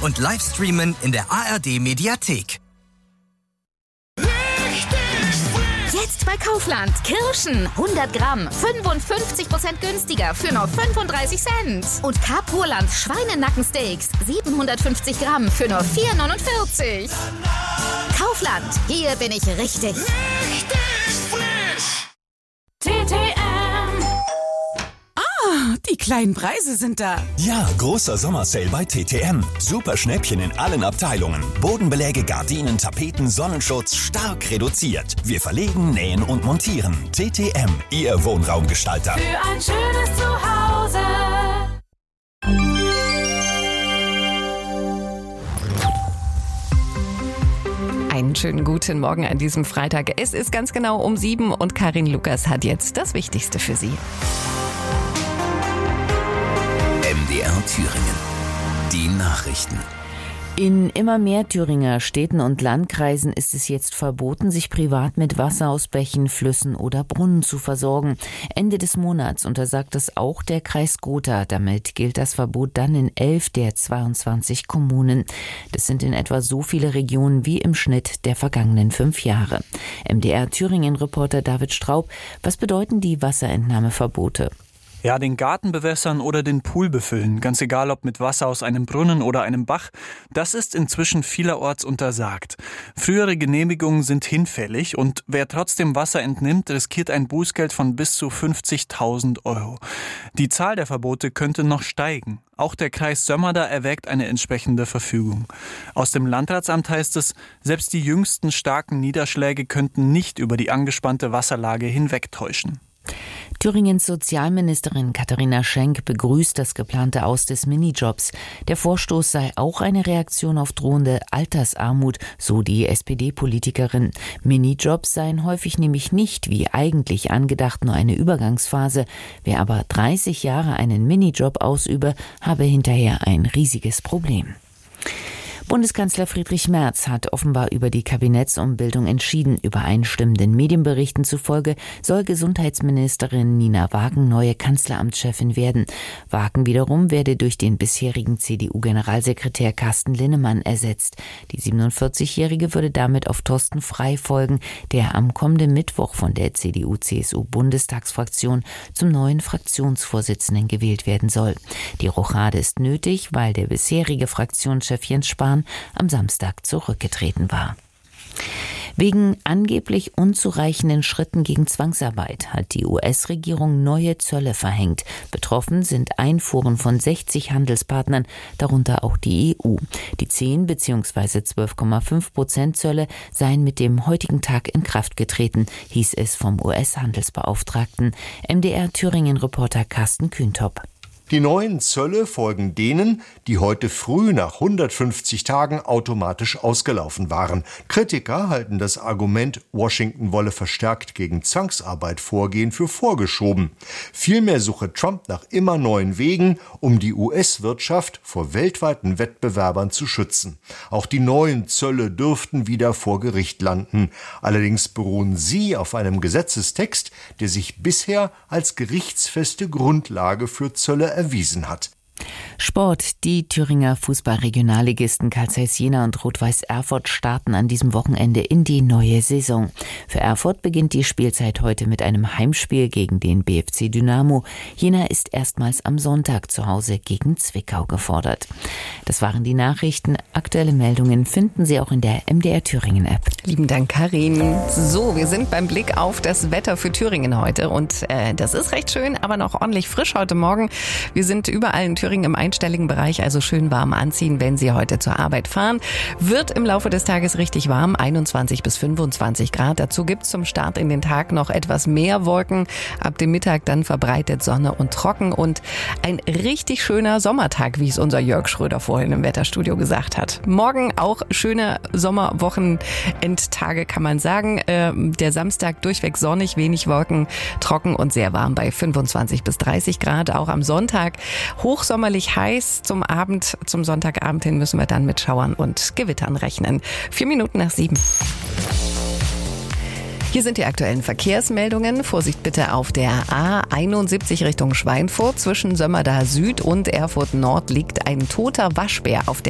und Livestreamen in der ARD-Mediathek. Jetzt bei Kaufland. Kirschen 100 Gramm, 55% günstiger für nur 35 Cent. Und Kapurland Schweinenackensteaks 750 Gramm für nur 4,49. Kaufland, hier bin ich richtig. Richtig frisch. TTM. Die kleinen Preise sind da. Ja, großer Sommersale bei TTM. Super Schnäppchen in allen Abteilungen. Bodenbeläge, Gardinen, Tapeten, Sonnenschutz stark reduziert. Wir verlegen, nähen und montieren. TTM, Ihr Wohnraumgestalter. Für ein schönes Zuhause. Einen schönen guten Morgen an diesem Freitag. Es ist ganz genau um 7 und Karin Lukas hat jetzt das Wichtigste für Sie. MDR Thüringen. Die Nachrichten. In immer mehr Thüringer Städten und Landkreisen ist es jetzt verboten, sich privat mit Wasser aus Bächen, Flüssen oder Brunnen zu versorgen. Ende des Monats untersagt es auch der Kreis Gotha. Damit gilt das Verbot dann in 11 der 22 Kommunen. Das sind in etwa so viele Regionen wie im Schnitt der vergangenen 5 Jahre. MDR Thüringen-Reporter David Straub, was bedeuten die Wasserentnahmeverbote? Ja, den Garten bewässern oder den Pool befüllen, ganz egal ob mit Wasser aus einem Brunnen oder einem Bach, das ist inzwischen vielerorts untersagt. Frühere Genehmigungen sind hinfällig und wer trotzdem Wasser entnimmt, riskiert ein Bußgeld von bis zu 50.000 €. Die Zahl der Verbote könnte noch steigen. Auch der Kreis Sömmerda erwägt eine entsprechende Verfügung. Aus dem Landratsamt heißt es, selbst die jüngsten starken Niederschläge könnten nicht über die angespannte Wasserlage hinwegtäuschen. Thüringens Sozialministerin Katharina Schenk begrüßt das geplante Aus des Minijobs. Der Vorstoß sei auch eine Reaktion auf drohende Altersarmut, so die SPD-Politikerin. Minijobs seien häufig nämlich nicht, wie eigentlich angedacht, nur eine Übergangsphase. Wer aber 30 Jahre einen Minijob ausübe, habe hinterher ein riesiges Problem. Bundeskanzler Friedrich Merz hat offenbar über die Kabinettsumbildung entschieden. Übereinstimmenden Medienberichten zufolge soll Gesundheitsministerin Nina Wagen neue Kanzleramtschefin werden. Wagen wiederum werde durch den bisherigen CDU-Generalsekretär Carsten Linnemann ersetzt. Die 47-Jährige würde damit auf Thorsten Frey folgen, der am kommenden Mittwoch von der CDU-CSU-Bundestagsfraktion zum neuen Fraktionsvorsitzenden gewählt werden soll. Die Rochade ist nötig, weil der bisherige Fraktionschef Jens Spahn am Samstag zurückgetreten war. Wegen angeblich unzureichenden Schritten gegen Zwangsarbeit hat die US-Regierung neue Zölle verhängt. Betroffen sind Einfuhren von 60 Handelspartnern, darunter auch die EU. Die 10 bzw. 12,5% Zölle seien mit dem heutigen Tag in Kraft getreten, hieß es vom US-Handelsbeauftragten. MDR Thüringen-Reporter Carsten Kühntop. Die neuen Zölle folgen denen, die heute früh nach 150 Tagen automatisch ausgelaufen waren. Kritiker halten das Argument, Washington wolle verstärkt gegen Zwangsarbeit vorgehen, für vorgeschoben. Vielmehr suche Trump nach immer neuen Wegen, um die US-Wirtschaft vor weltweiten Wettbewerbern zu schützen. Auch die neuen Zölle dürften wieder vor Gericht landen. Allerdings beruhen sie auf einem Gesetzestext, der sich bisher als gerichtsfeste Grundlage für Zölle erwiesen hat. Sport. Die Thüringer Fußball-Regionalligisten Carl Zeiss Jena und Rot-Weiß Erfurt starten an diesem Wochenende in die neue Saison. Für Erfurt beginnt die Spielzeit heute mit einem Heimspiel gegen den BFC Dynamo. Jena ist erstmals am Sonntag zu Hause gegen Zwickau gefordert. Das waren die Nachrichten. Aktuelle Meldungen finden Sie auch in der MDR Thüringen App. Lieben Dank, Karin. So, wir sind beim Blick auf das Wetter für Thüringen heute und das ist recht schön, aber noch ordentlich frisch heute Morgen. Wir sind überall in Thüringen im einstelligen Bereich, also schön warm anziehen, wenn Sie heute zur Arbeit fahren. Wird im Laufe des Tages richtig warm, 21 bis 25 Grad. Dazu gibt's zum Start in den Tag noch etwas mehr Wolken. Ab dem Mittag dann verbreitet Sonne und trocken und ein richtig schöner Sommertag, wie es unser Jörg Schröder vorhin im Wetterstudio gesagt hat. Morgen auch schöne Sommerwochenendtage, kann man sagen. Der Samstag durchweg sonnig, wenig Wolken, trocken und sehr warm bei 25 bis 30 Grad. Auch am Sonntag hochsommerlich heiß. Zum Sonntagabend hin müssen wir dann mit Schauern und Gewittern rechnen. 4 Minuten nach 7. Hier sind die aktuellen Verkehrsmeldungen. Vorsicht bitte auf der A71 Richtung Schweinfurt. Zwischen Sömmerda Süd und Erfurt Nord liegt ein toter Waschbär auf der